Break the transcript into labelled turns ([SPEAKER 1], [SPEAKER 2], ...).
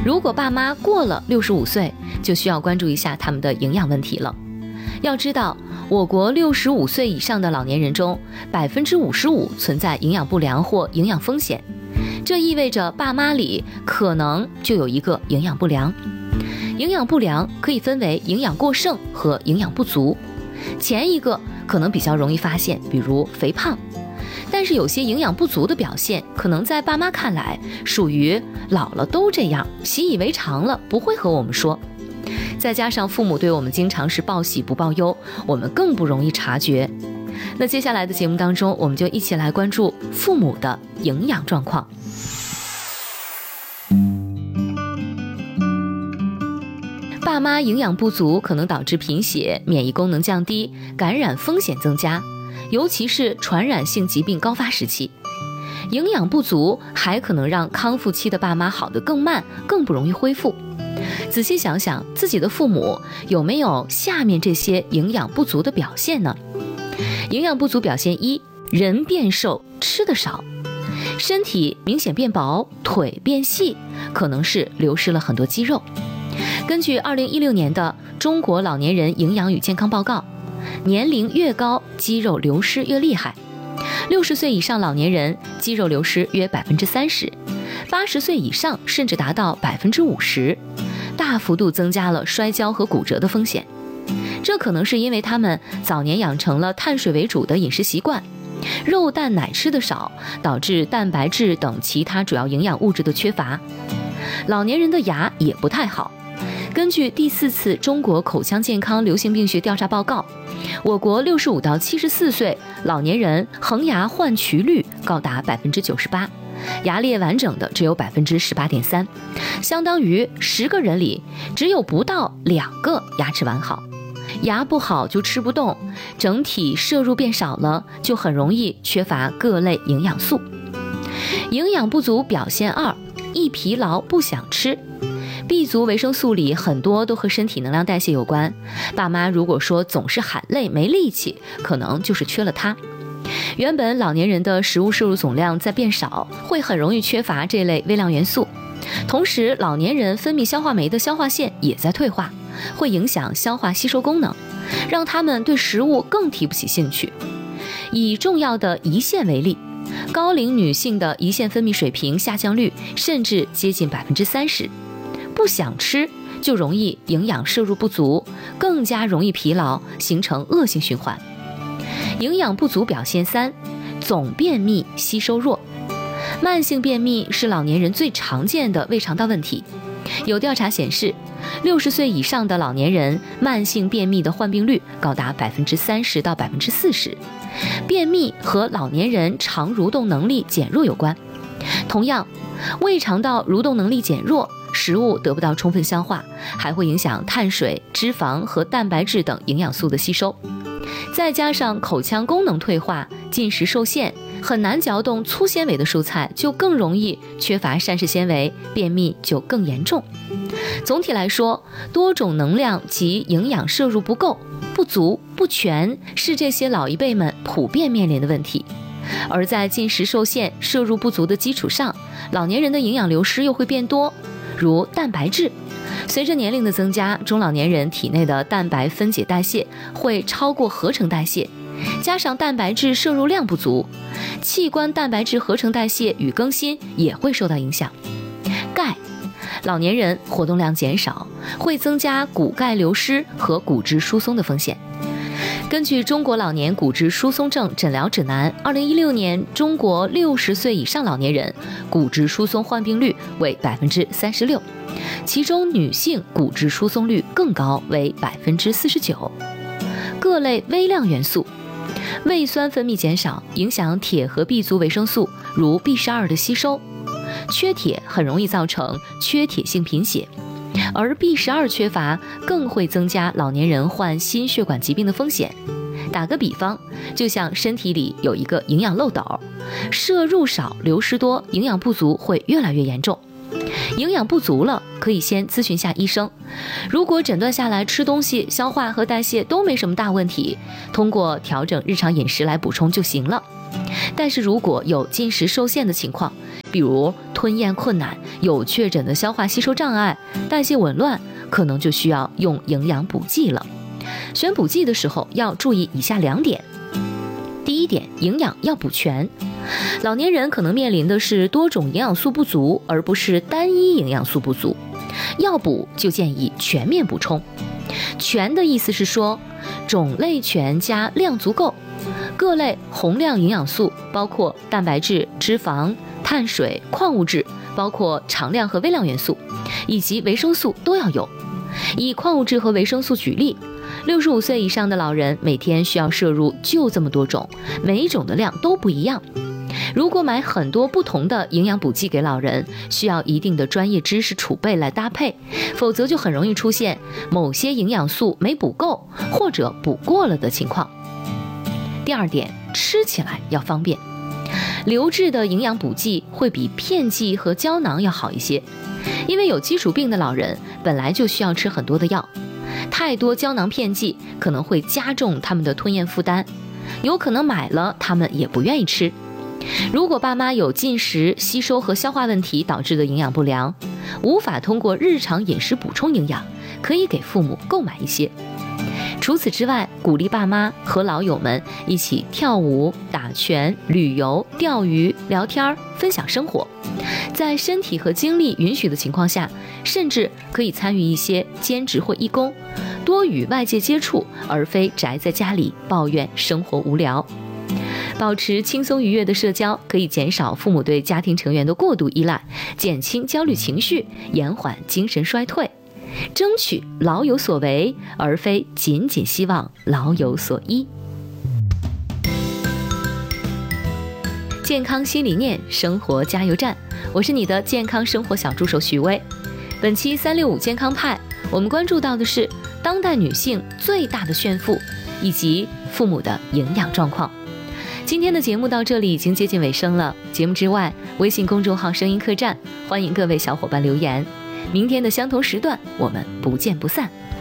[SPEAKER 1] 如果爸妈过了65岁，就需要关注一下他们的营养问题了。要知道，我国65岁以上的老年人中，55%存在营养不良或营养风险，这意味着爸妈里可能就有一个营养不良。营养不良可以分为营养过剩和营养不足，前一个可能比较容易发现，比如肥胖，但是有些营养不足的表现，可能在爸妈看来属于老了都这样，习以为常了，不会和我们说。再加上父母对我们经常是报喜不报忧，我们更不容易察觉。那接下来的节目当中，我们就一起来关注父母的营养状况。爸妈营养不足可能导致贫血、免疫功能降低、感染风险增加，尤其是传染性疾病高发时期。营养不足还可能让康复期的爸妈好得更慢，更不容易恢复。仔细想想，自己的父母有没有下面这些营养不足的表现呢？营养不足表现一：人变瘦，吃得少，身体明显变薄，腿变细，可能是流失了很多肌肉。根据2016年的中国老年人营养与健康报告，年龄越高，肌肉流失越厉害。60岁以上老年人肌肉流失约30%，80岁以上甚至达到50%，大幅度增加了摔跤和骨折的风险。这可能是因为他们早年养成了碳水为主的饮食习惯，肉蛋奶吃得少，导致蛋白质等其他主要营养物质的缺乏。老年人的牙也不太好。根据第4次中国口腔健康流行病学调查报告，我国65到74岁老年人恒牙换龋率高达98%，牙列完整的只有18.3%，相当于10个人里只有不到2个牙齿完好。牙不好就吃不动，整体摄入变少了，就很容易缺乏各类营养素。营养不足表现2：易疲劳，不想吃。B 族维生素里很多都和身体能量代谢有关，爸妈如果说总是喊累没力气，可能就是缺了它。原本老年人的食物摄入总量在变少，会很容易缺乏这类微量元素，同时老年人分泌消化酶的消化腺也在退化，会影响消化吸收功能，让他们对食物更提不起兴趣。以重要的胰腺为例，高龄女性的胰腺分泌水平下降率甚至接近30%，不想吃就容易营养摄入不足，更加容易疲劳，形成恶性循环。营养不足表现3：总便秘，吸收弱。慢性便秘是老年人最常见的胃肠道问题。有调查显示，60岁以上的老年人慢性便秘的患病率高达30%到40%。便秘和老年人肠蠕动能力减弱有关。同样，胃肠道蠕动能力减弱，食物得不到充分消化，还会影响碳水、脂肪和蛋白质等营养素的吸收。再加上口腔功能退化，进食受限，很难嚼动粗纤维的蔬菜，就更容易缺乏膳食纤维，便秘就更严重。总体来说，多种能量及营养摄入不够、不足、不全，是这些老一辈们普遍面临的问题。而在进食受限、摄入不足的基础上，老年人的营养流失又会变多，如蛋白质。随着年龄的增加，中老年人体内的蛋白分解代谢会超过合成代谢，加上蛋白质摄入量不足，器官蛋白质合成代谢与更新也会受到影响。钙，老年人活动量减少，会增加骨钙流失和骨质疏松的风险。根据《中国老年骨质疏松症诊疗指南》，2016年中国60岁以上老年人骨质疏松患病率为36%，其中女性骨质疏松率更高，为49%。各类微量元素，胃酸分泌减少，影响铁和 B 族维生素如 B12的吸收，缺铁很容易造成缺铁性贫血。而 B12 缺乏更会增加老年人患心血管疾病的风险。打个比方，就像身体里有一个营养漏斗，摄入少流失多，营养不足会越来越严重。营养不足了，可以先咨询下医生。如果诊断下来吃东西、消化和代谢都没什么大问题，通过调整日常饮食来补充就行了。 但是如果有进食受限的情况，比如吞咽困难、有确诊的消化吸收障碍、代谢紊乱，可能就需要用营养补剂了。选补剂的时候要注意以下2点。第一点，营养要补全。老年人可能面临的是多种营养素不足，而不是单一营养素不足。要补就建议全面补充。全的意思是说，种类全加量足够，各类宏量营养素，包括蛋白质、脂肪、碳水、矿物质，包括常量和微量元素，以及维生素都要有。以矿物质和维生素举例，65岁以上的老人每天需要摄入就这么多种，每一种的量都不一样。如果买很多不同的营养补剂给老人，需要一定的专业知识储备来搭配，否则就很容易出现某些营养素没补够或者补过了的情况。第二点，吃起来要方便。流质的营养补剂会比片剂和胶囊要好一些，因为有基础病的老人本来就需要吃很多的药，太多胶囊片剂可能会加重他们的吞咽负担，有可能买了他们也不愿意吃。如果爸妈有进食、吸收和消化问题导致的营养不良，无法通过日常饮食补充营养，可以给父母购买一些。除此之外，鼓励爸妈和老友们一起跳舞、打拳、旅游、钓鱼、聊天、分享生活。在身体和精力允许的情况下，甚至可以参与一些兼职或义工，多与外界接触，而非宅在家里抱怨生活无聊。保持轻松愉悦的社交，可以减少父母对家庭成员的过度依赖，减轻焦虑情绪，延缓精神衰退。争取老有所为，而非仅仅希望老有所依。健康新理念，生活加油站，我是你的健康生活小助手许巍。本期365健康派，我们关注到的是当代女性最大的炫富，以及父母的营养状况。今天的节目到这里已经接近尾声了，节目之外，微信公众号声音客栈，欢迎各位小伙伴留言。明天的相同时段，我们不见不散。